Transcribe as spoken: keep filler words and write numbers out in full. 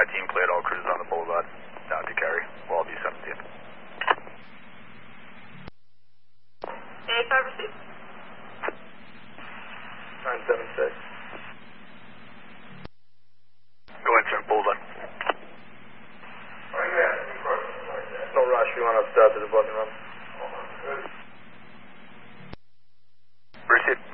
Sky team cleared all cruisers on the boulevard. Down to carry. Wall B seventeen. eight five received. nine seven six. Go ahead, sir. Boulevard. No rush, we want to start to the booking room. Receive.